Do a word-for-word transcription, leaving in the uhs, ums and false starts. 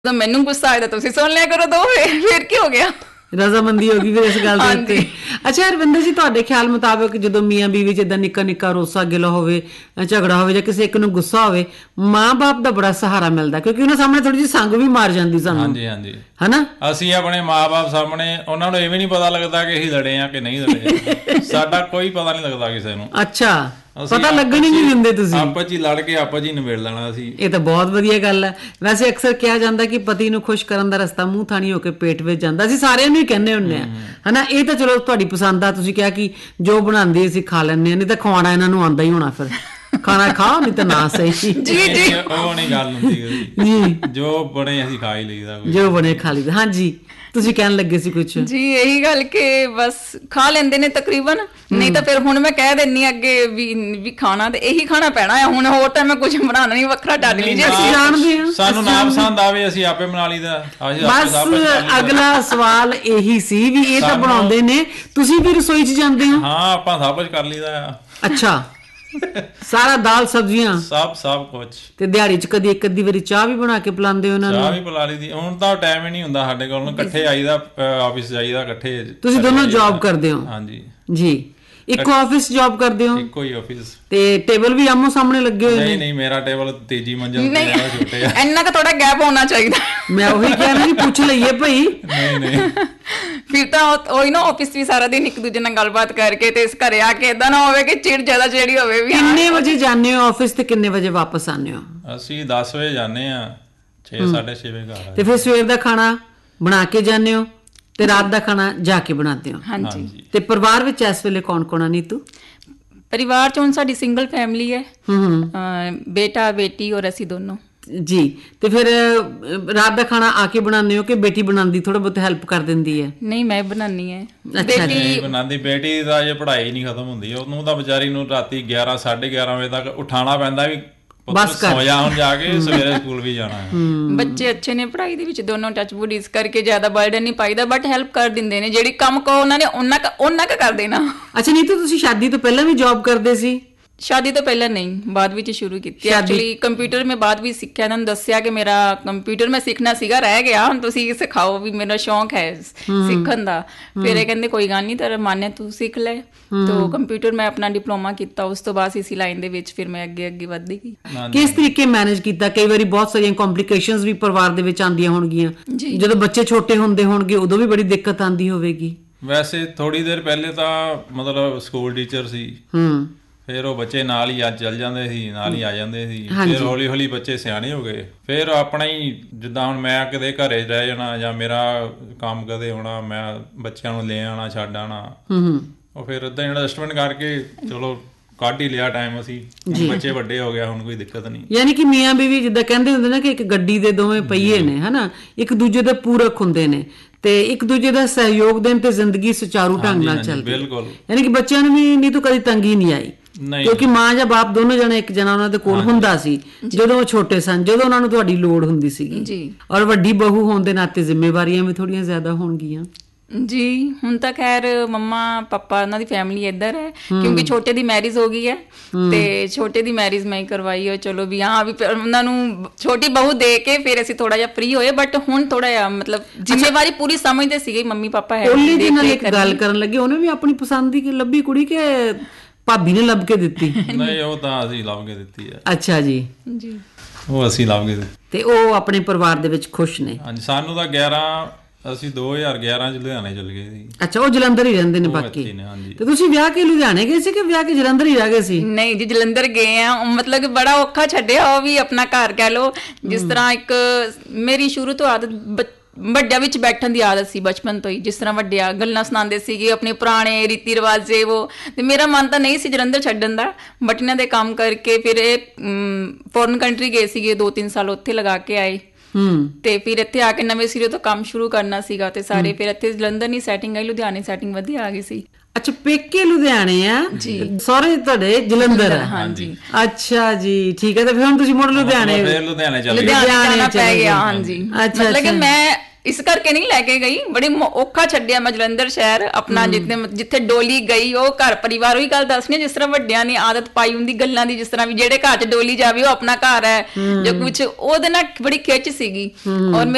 ਤਾਂ ਮੈਨੂੰ ਗੁੱਸਾ ਆਇਆ ਤਾਂ ਤੁਸੀਂ ਸੁਣ ਲਿਆ ਕਰੋ ਦੋ ਫਿਰ ਕੀ ਹੋ ਗਿਆ ਰਜ਼ਾਮੰਦੀ ਹੋ ਗਈ ਫਿਰ ਇਸ ਗੱਲ ਦੇ ਉੱਤੇ। ਅੱਛਾ ਹਰਵਿੰਦਰ ਜੀ, ਤੁਹਾਡੇ ਖਿਆਲ ਮੁਤਾਬਕ ਜਦੋਂ ਮੀਆਂ ਬੀਵੀ 'ਚ ਏਦਾਂ ਨਿੱਕਾ ਨਿੱਕਾ ਰੋਸਾ ਗਿਲਾ ਹੋਵੇ, ਝਗੜਾ ਹੋਵੇ ਜਾਂ ਕਿਸੇ ਇੱਕ ਨੂੰ ਗੁੱਸਾ ਹੋਵੇ, ਮਾਂ ਬਾਪ ਦਾ ਬੜਾ ਸਹਾਰਾ ਮਿਲਦਾ ਕਿਉਂਕਿ ਉਹਨਾਂ ਸਾਹਮਣੇ ਥੋੜੀ ਜਿਹੀ ਸੰਗ ਵੀ ਮਾਰ ਜਾਂਦੀ ਸਾਨੂੰ। ਹਾਂਜੀ ਹਾਂਜੀ, ਹਨਾ। ਅਸੀਂ ਆਪਣੇ ਮਾਂ ਬਾਪ ਸਾਹਮਣੇ ਉਹਨਾਂ ਨੂੰ ਇਹ ਵੀ ਨਹੀਂ ਪਤਾ ਲੱਗਦਾ ਕਿ ਅਸੀਂ ਲੜੇ ਆ ਕਿ ਨਹੀਂ ਲੜੇ। ਸਾਡਾ ਕੋਈ ਪਤਾ ਨਹੀਂ ਲੱਗਦਾ ਕਿਸੇ ਨੂੰ। ਅੱਛਾ, ਪਤਾ ਲੱਗਣ ਹੀ ਨਹੀਂ ਦਿੰਦੇ ਤੁਸੀਂ। ਆਪਸ ਚ ਲੜ ਕੇ ਆਪਸ ਹੀ ਨਿਬੇੜ ਲੈਣਾ ਅਸੀਂ। ਇਹ ਤਾਂ ਬਹੁਤ ਵਧੀਆ ਗੱਲ ਹੈ। ਵੈਸੇ ਅਕਸਰ ਕਿਹਾ ਜਾਂਦਾ ਕਿ ਪਤੀ ਨੂੰ ਖੁਸ਼ ਕਰਨ ਦਾ ਰਸਤਾ ਮੂੰਹ ਥਾਣੀ ਹੋ ਕੇ ਪੇਟ ਵਿੱਚ ਜਾਂਦਾ। ਅਸੀਂ ਸਾਰਿਆਂ ਨੂੰ ਹੀ ਕਹਿੰਦੇ ਹੁੰਦੇ ਆ, ਹਨਾ। ਇਹ ਤਾਂ ਚਲੋ ਤੁਹਾਡੀ ਪਸੰਦ ਆ, ਤੁਸੀਂ ਕਿਹਾ ਕਿ ਜੋ ਬਣਾਉਂਦੀ ਅਸੀਂ ਖਾ ਲੈਂਦੇ ਆ, ਨਹੀਂ ਤਾਂ ਖਵਾਉਣਾ ਇਹਨਾਂ ਨੂੰ ਆਉਂਦਾ ਹੀ ਹੋਣਾ। ਫਿਰ ਖਾਣਾ ਖਾਓ ਨਹੀਂ ਤਾਂ ਨਾ ਸਹੀ। ਜੀ ਜੀ, ਉਹ ਨਹੀਂ ਗੱਲ ਹੁੰਦੀ ਜੀ, ਜੋ ਬਣੇ ਅਸੀਂ ਖਾ ਹੀ ਲਈਦਾ, ਜੋ ਬਣੇ ਖਾ ਲਈਦਾ। ਹਾਂਜੀ, ਤੁਸੀਂ ਕਹਿਣ ਲੱਗੇ ਸੀ ਕੁਛ। ਜੀ ਇਹੀ ਗੱਲ ਕਿ ਬਸ ਖਾ ਲੈਂਦੇ ਨੇ ਤਕਰੀਬਨ, ਨਹੀਂ ਤਾਂ ਫਿਰ ਹੁਣ ਮੈਂ ਕਹਿ ਦਿੰਨੀ ਅੱਗੇ ਵੀ ਵੀ ਖਾਣਾ ਤੇ ਇਹੀ ਖਾਣਾ ਪੈਣਾ ਹੈ ਹੁਣ, ਹੋਰ ਤਾਂ ਮੈਂ ਕੁਝ ਬਣਾਉਣਾ ਨਹੀਂ, ਵੱਖਰਾ ਡੱਡ ਲੀਜੇ। ਅਸੀਂ ਜਾਣਦੇ ਹਾਂ, ਸਾਨੂੰ ਨਾ ਪਸੰਦ ਆਵੇ ਅਸੀਂ ਆਪੇ ਬਣਾ ਲਈਦਾ। ਬਸ ਅਗਲਾ ਸਵਾਲ ਇਹੀ ਸੀ ਵੀ ਇਹ ਤਾਂ ਬਣਾਉਂਦੇ ਨੇ, ਤੁਸੀਂ ਵੀ ਰਸੋਈ 'ਚ ਜਾਂਦੇ ਹੋ? ਹਾਂ, ਆਪਾਂ ਸਭ ਕੁਝ ਕਰ ਲਈਦਾ। ਅੱਛਾ, ਸਾਰਾ ਦਾਲ ਸਬਜ਼ੀਆਂ ਸਭ ਸਭ ਕੁਝ। ਤੇ ਦਿਹਾੜੀ 'ਚ ਕਦੀ ਇੱਕ ਅੱਧੀ ਵਾਰੀ ਚਾਹ ਵੀ ਬਣਾ ਕੇ ਪਿਲਾਉਂਦੇ ਹੋ ਉਹਨਾਂ ਨੂੰ? ਚਾਹ ਵੀ ਪਿਲਾ ਲਈਦੀ। ਹੁਣ ਤਾਂ ਟਾਈਮ ਹੀ ਨਹੀਂ ਹੁੰਦਾ ਸਾਡੇ ਕੋਲ, ਇਕੱਠੇ ਆਈਦਾ, ਆਫਿਸ ਜਾਈਦਾ ਇਕੱਠੇ। ਤੁਸੀਂ ਦੋਨੋਂ ਜੌਬ ਕਰਦੇ ਹੋ? ਹਾਂਜੀ ਜੀ, ਇੱਕੋ ਆਫਿਸ ਜੌਬ ਕਰਦੇ ਹੋ? ਇੱਕੋ ਹੀ ਆਫਿਸ। ਤੇ ਟੇਬਲ ਵੀ ਆਮੋ ਸਾਹਮਣੇ ਲੱਗੇ ਹੋਏ ਨੇ? ਨਹੀਂ ਨਹੀਂ, ਮੇਰਾ ਟੇਬਲ ਤੀਜੀ ਮੰਜ਼ਿਲ ਤੇ ਆ, ਛੋਟੇ ਆ। ਇੰਨਾ ਕੁ ਥੋੜਾ ਗੈਪ ਹੋਣਾ ਚਾਹੀਦਾ। ਮੈਂ ਉਹੀ ਕਹਿ ਰਹੀ ਪੁੱਛ ਲਈਏ ਭਾਈ। ਨਹੀਂ ਨਹੀਂ, ਫਿਰ ਤਾਂ ਉਹੀ ਨਾ, ਆਫਿਸ ਵੀ ਸਾਰਾ ਦਿਨ ਇੱਕ ਦੂਜੇ ਨਾਲ ਗੱਲਬਾਤ ਕਰਕੇ ਤੇ ਇਸ ਘਰੇ ਆ ਕੇ ਏਦਾਂ ਨਾ ਹੋਵੇ ਕਿ ਚਿੜ ਜ਼ਿਆਦਾ ਜਿਹੜੀ ਹੋਵੇ ਵੀ। ਕਿੰਨੇ ਵਜੇ ਜਾਂਦੇ ਹੋ ਆਫਿਸ ਤੇ ਕਿੰਨੇ ਵਜੇ ਵਾਪਸ ਆਉਂਦੇ ਹੋ? ਅਸੀਂ ਦਸ ਵਜੇ ਜਾਂਦੇ ਆ, ਛੇ ਸਾਢੇ ਛੇ ਵਜੇ ਘਰ। ਤੇ ਫਿਰ ਸਵੇਰ ਦਾ ਖਾਣਾ ਬਣਾ ਕੇ ਜਾਂਦੇ ਹੋ ਤੇ ਰਾਤ ਦਾ ਖਾਣਾ ਜਾ ਕੇ ਬਣਾਉਂਦੇ ਹੋ? ਹਾਂਜੀ। ਤੇ ਪਰਿਵਾਰ ਵਿੱਚ ਇਸ ਵੇਲੇ ਕੌਣ ਕੌਣ ਆ ਨੀਤੂ? ਪਰਿਵਾਰ ਚ ਹੁਣ ਸਾਡੀ ਸਿੰਗਲ ਫੈਮਿਲੀ ਹੈ, ਹੂੰ, ਬੇਟਾ ਬੇਟੀ ਔਰ ਅਸੀਂ ਦੋਨੋਂ ਜੀ। ਤੇ ਫਿਰ ਰਾਤ ਦਾ ਖਾਣਾ ਆ ਕੇ ਬਣਾਉਂਦੇ ਹੋ ਕਿ ਬੇਟੀ ਬਣਾਉਂਦੀ, ਥੋੜਾ ਬਹੁਤ ਹੈਲਪ ਕਰ ਦਿੰਦੀ ਹੈ? ਨਹੀਂ, ਮੈਂ ਬਣਾਉਣੀ ਹੈ। ਬੇਟੀ ਬਣਾਉਂਦੀ। ਬੇਟੀ ਦਾ ਜੇ ਪੜ੍ਹਾਈ ਨਹੀਂ ਖਤਮ ਹੁੰਦੀ, ਉਹਨੂੰ ਤਾਂ ਵਿਚਾਰੀ ਨੂੰ ਰਾਤੀ ਗਿਆਰਾਂ ਸਾਢੇ ਗਿਆਰਾਂ ਵਜੇ ਤੱਕ ਉਠਾਉਣਾ ਪੈਂਦਾ ਵੀ ਬਸ ਸੋ ਜਾ, ਹੁਣ ਜਾ ਕੇ ਸਵੇਰੇ ਸਕੂਲ ਵੀ ਜਾਣਾ ਹੈ। ਬੱਚੇ ਅੱਛੇ ਨੇ ਪੜ੍ਹਾਈ ਦੇ ਵਿੱਚ ਦੋਨੋਂ, ਟੱਚਵੁੱਡ, ਇਸ ਕਰਕੇ ਜ਼ਿਆਦਾ ਬਰਡਨ ਨਹੀਂ ਪਾਈਦਾ, ਬਟ ਹੈਲਪ ਕਰ ਦਿੰਦੇ ਨੇ। ਜਿਹੜੀ ਕੰਮ ਕਹੋ ਉਹਨਾਂ ਨੇ ਉਹਨਾਂ ਉਹਨਾਂ ਕ ਕਰ ਦੇਣਾ। ਅੱਛਾ ਨੀਤੂ, ਤੁਸੀਂ ਸ਼ਾਦੀ ਤੋਂ ਪਹਿਲਾਂ ਵੀ ਜੌਬ ਕਰਦੇ ਸੀ? ਸ਼ਾਦੀ ਤੋਂ ਪਹਿਲਾਂ ਨਹੀਂ, ਬਾਅਦ ਵਿੱਚ ਸ਼ੁਰੂ ਕੀਤੀ। ਐਕਚੁਅਲੀ ਕੰਪਿਊਟਰ ਮੈਂ ਬਾਅਦ ਵਿੱਚ ਸਿੱਖਿਆ, ਇਹਨਾਂ ਨੂੰ ਦੱਸਿਆ ਕਿ ਮੇਰਾ ਕੰਪਿਊਟਰ ਮੈਂ ਸਿੱਖਣਾ ਸੀਗਾ, ਰਹਿ ਗਿਆ, ਹੁਣ ਤੁਸੀਂ ਸਿਖਾਓ, ਵੀ ਮੇਰਾ ਸ਼ੌਂਕ ਹੈ ਸਿੱਖਣ ਦਾ। ਫਿਰ ਇਹ ਕਹਿੰਦੇ ਕੋਈ ਗੱਲ ਨਹੀਂ, ਤੇਰਾ ਮਨ ਹੈ ਤੂੰ ਸਿੱਖ ਲੈ। ਤੋ ਕੰਪਿਊਟਰ ਮੈਂ ਆਪਣਾ ਡਿਪਲੋਮਾ ਕੀਤਾ, ਉਸ ਤੋਂ ਬਾਅਦ ਇਸੀ ਲਾਈਨ ਦੇ ਵਿੱਚ ਫਿਰ ਮੈਂ ਅੱਗੇ ਅੱਗੇ ਵੱਧਦੀ ਗਈ। ਕਿਸ ਤਰੀਕੇ ਮੈਨੇਜ ਕੀਤਾ? ਕਈ ਵਾਰੀ ਬਹੁਤ ਸਾਰੀਆਂ ਕੰਪਲਿਕੇਸ਼ਨਸ ਵੀ ਪਰਿਵਾਰ ਦੇ ਵਿੱਚ ਆਉਂਦੀਆਂ ਹੋਣਗੀਆਂ, ਜਦੋਂ ਬੱਚੇ ਛੋਟੇ ਹੁੰਦੇ ਹੋਣਗੇ ਉਦੋਂ ਵੀ ਬੜੀ ਦਿੱਕਤ ਆਉਂਦੀ ਹੋਵੇਗੀ। ਵੈਸੇ ਥੋੜੀ ਦੇਰ ਪਹਿਲੇ ਤਾਂ ਮਤਲਬ ਸਕੂਲ ਟੀਚਰ ਸੀ, ਹੂੰ, ਫਿਰ ਉਹ ਬੱਚੇ ਨਾਲ ਹੀ ਅੱਜ ਚੱਲ ਜਾਂਦੇ ਸੀ, ਨਾਲ ਹੀ ਆ ਜਾਂਦੇ ਸੀ। ਫਿਰ ਹੌਲੀ ਹੌਲੀ ਬੱਚੇ ਸਿਆਣੇ ਹੋ ਗਏ। ਫਿਰ ਆਪਣਾ ਹੀ ਜਿੱਦਾਂ ਹੁਣ ਮੈਂ ਕਦੇ ਘਰੇ ਰਹਿ ਜਾਣਾ ਜਾਂ ਮੇਰਾ ਕੰਮ ਕਦੇ ਹੋਣਾ, ਮੈਂ ਬੱਚਿਆਂ ਨੂੰ ਲੈ ਆਉਣਾ, ਛੱਡ ਆਉਣਾ, ਉਹ ਫਿਰ ਏਦਾਂ ਐਡਜਸਟਮੈਂਟ ਕਰਕੇ ਚਲੋ ਕੱਢ ਹੀ ਲਿਆ ਟਾਈਮ ਅਸੀਂ। ਬੱਚੇ ਵੱਡੇ ਹੋ ਗਿਆ, ਹੁਣ ਕੋਈ ਦਿੱਕਤ ਨਹੀਂ। ਯਾਨੀ ਕਿ ਮੀਆਂ ਬੀਵੀ ਜਿੱਦਾਂ ਕਹਿੰਦੇ ਹੁੰਦੇ ਨਾ ਕਿ ਇੱਕ ਗੱਡੀ ਦੇ ਦੋਵੇਂ ਪਹੀਏ ਨੇ, ਹਨਾ, ਇੱਕ ਦੂਜੇ ਦੇ ਪੂਰਕ ਹੁੰਦੇ ਨੇ ਤੇ ਇੱਕ ਦੂਜੇ ਦਾ ਸਹਿਯੋਗ ਦੇਣ ਤੇ ਜ਼ਿੰਦਗੀ ਸੁਚਾਰੂ ਢੰਗ ਨਾਲ ਚੱਲਦੀ। ਬਿਲਕੁਲ। ਯਾਨੀ ਕਿ ਬੱਚਿਆਂ ਨੂੰ ਵੀ ਨਹੀਂ ਤਾਂ ਕਦੀ ਤੰਗੀ ਨਹੀਂ ਆਈ, ਕਿਉਂਕਿ ਮਾਂ ਜਾਂ ਬਾਪ ਦੋਨੋਂ ਜਣੇ, ਇੱਕ ਜਣਾ ਉਹਨਾਂ ਦੇ ਕੋਲ ਹੁੰਦਾ ਸੀ ਜਦੋਂ ਉਹ ਛੋਟੇ ਸਨ, ਜਦੋਂ ਉਹਨਾਂ ਨੂੰ ਤੁਹਾਡੀ ਲੋੜ ਹੁੰਦੀ ਸੀਗੀ। ਔਰ ਵੱਡੀ ਬਹੂ ਹੋਣ ਦੇ ਨਾਤੇ ਜ਼ਿੰਮੇਵਾਰੀਆਂ ਵੀ ਥੋੜੀਆਂ ਜ਼ਿਆਦਾ ਹੋਣਗੀਆਂ। ਜੀ ਹੁਣ ਤਾਂ ਖੈਰ ਮੰਮਾ ਪਾਪਾ ਉਹਨਾਂ ਦੀ ਫੈਮਿਲੀ ਇੱਧਰ ਹੈ, ਕਿਉਂਕਿ ਛੋਟੇ ਦੀ ਮੈਰਿਜ ਹੋ ਗਈ ਹੈ ਤੇ ਛੋਟੇ ਦੀ ਮੈਰਿਜ ਮੈਂ ਹੀ ਕਰਵਾਈ ਹੈ। ਚਲੋ ਵੀ ਹਾਂ ਵੀ ਉਹਨਾਂ ਨੂੰ ਛੋਟੀ ਬਹੂ ਦੇ ਕੇ ਫਿਰ ਅਸੀਂ ਥੋੜਾ ਜਿਹਾ ਫ੍ਰੀ ਹੋਏ, ਬਟ ਹੁਣ ਥੋੜਾ ਜਿਹਾ ਮਤਲਬ ਜ਼ਿੰਮੇਵਾਰੀ ਪੂਰੀ ਸਮਝਦੇ ਸੀਗੇ ਮੰਮੀ ਪਾਪਾ ਹੈ। ਓਲੀ ਦੀ ਨਾਲ ਇੱਕ ਗੱਲ ਕਰਨ ਲੱਗੇ, ਉਹਨੇ ਵੀ ਆਪਣੀ ਪਸੰਦ ਦੀ ਲੱਭੀ ਕੁੜੀ ਕਿ ਭਾਬੀ ਨੇ ਲੱਭ ਕੇ ਦਿੱਤੀ? ਨਹੀਂ, ਉਹ ਤਾਂ ਅਸੀਂ ਲੱਭ ਕੇ ਦਿੱਤੀ ਹੈ। ਅੱਛਾ ਜੀ, ਜੀ ਉਹ ਅਸੀਂ ਲੱਭ ਕੇ ਦਿੱਤੀ ਤੇ ਉਹ ਆਪਣੇ ਪਰਿਵਾਰ ਦੇ ਵਿੱਚ ਖੁਸ਼ ਨੇ? ਹਾਂਜੀ, ਸਾਨੂੰ ਤਾਂ ਗਿਆਰਾਂ ਅਸੀਂ ਦੋ ਹਜ਼ਾਰ ਗਿਆਰਾਂ ਚ ਲੁਧਿਆਣੇ ਚਲੇ ਗਏ ਸੀ। ਅੱਛਾ, ਉਹ ਜਲੰਧਰ ਹੀ ਰਹਿੰਦੇ ਨੇ ਬਾਕੀ? ਤੇ ਤੁਸੀਂ ਵਿਆਹ ਕੇ ਲੁਧਿਆਣੇ ਗਏ ਸੀ ਕਿ ਵਿਆਹ ਕੇ ਜਲੰਧਰ ਹੀ ਰਹਿ ਗਏ ਸੀ? ਨਹੀਂ ਜੀ, ਜਲੰਧਰ ਗਏ ਆ, ਮਤਲਬ ਕਿ ਬੜਾ ਔਖਾ ਛੱਡਿਆ, ਉਹ ਵੀ ਆਪਣਾ ਘਰ ਕਹਿ ਲਓ। ਜਿਸ ਤਰ੍ਹਾਂ ਇੱਕ ਮੇਰੀ ਸ਼ੁਰੂ ਤੋਂ ਆਦਤ ਵੱਡਿਆਂ ਵਿੱਚ ਬੈਠਣ ਦੀ ਆਦਤ ਸੀ ਬਚਪਨ ਤੋਂ ਹੀ, ਜਿਸ ਤਰ੍ਹਾਂ ਵੱਡਿਆ ਗੱਲਾਂ ਸੁਣਾਉਂਦੇ ਸੀਗੇ ਆਪਣੇ ਪੁਰਾਣੇ ਰੀਤੀ ਰਿਵਾਜੇ, ਉਹ ਤੇ ਮੇਰਾ ਮਨ ਤਾਂ ਨਹੀਂ ਸੀ ਜਲੰਧਰ ਛੱਡਣ ਦਾ, ਬਟ ਇਹਨਾਂ ਦੇ ਕੰਮ ਕਰਕੇ ਫਿਰ ਇਹ ਫੋਰਨ ਕੰਟਰੀ ਗਏ ਸੀਗੇ, ਦੋ ਤਿੰਨ ਸਾਲ ਉੱਥੇ ਲਗਾ ਕੇ ਆਏ ਤੇ ਫਿਰ ਇੱਥੇ ਆ ਕੇ ਨਵੇਂ ਸਿਰੇ ਤੋਂ ਕੰਮ ਸ਼ੁਰੂ ਕਰਨਾ ਸੀਗਾ ਤੇ ਸਾਰੇ ਫਿਰ ਇੱਥੇ ਜਲੰਧਰ ਨਹੀਂ ਸੈਟਿੰਗ ਆਈ, ਲੁਧਿਆਣੇ ਸੈਟਿੰਗ ਵਧੀਆ ਆ ਗਈ ਸੀ। ਅੱਛਾ, ਪੇਕੇ ਲੁਧਿਆਣੇ ਆ, ਸਹੁਰੇ ਤੁਹਾਡੇ ਜਲੰਧਰ ਆ? ਹਾਂਜੀ। ਅੱਛਾ ਜੀ, ਠੀਕ ਹੈ। ਤੇ ਫਿਰ ਹੁਣ ਤੁਸੀਂ ਮੁੜ ਲੁਧਿਆਣੇ ਲੁਧਿਆਣੇ ਚਲੇ ਗਏ? ਲੁਧਿਆਣੇ ਪੈ ਗਿਆ। ਹਾਂਜੀ, ਅੱਛਾ, ਮਤਲਬ ਕਿ ਮੈਂ ਇਸ ਕਰਕੇ ਨਹੀਂ ਲੈ ਕੇ ਗਈ, ਬੜੀ ਔਖਾ ਛੱਡਿਆ ਮੈਂ ਜਲੰਧਰ ਸ਼ਹਿਰ ਆਪਣਾ। ਜਿੱਥੇ ਜਿੱਥੇ ਡੋਲੀ ਗਈ ਉਹ ਘਰ ਪਰਿਵਾਰ, ਉਹੀ ਗੱਲ ਦੱਸਣੀ ਜਿਸ ਤਰ੍ਹਾਂ ਵੱਡਿਆਂ ਨੇ ਆਦਤ ਪਾਈ ਹੁੰਦੀ ਗੱਲਾਂ ਦੀ, ਜਿਸ ਤਰ੍ਹਾਂ ਵੀ ਜਿਹੜੇ ਘਰ 'ਚ ਡੋਲੀ ਜਾਵੇ ਉਹ ਆਪਣਾ ਘਰ ਹੈ ਜਾਂ ਕੁਛ, ਉਹਦੇ ਨਾਲ ਬੜੀ ਖਿੱਚ ਸੀਗੀ। ਔਰ